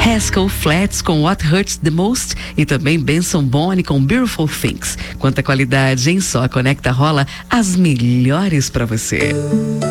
Haskell Flats com What Hurts the Most e também Benson Boone com Beautiful Things. Quanta qualidade, hein? Só a Conecta Rola as melhores para você.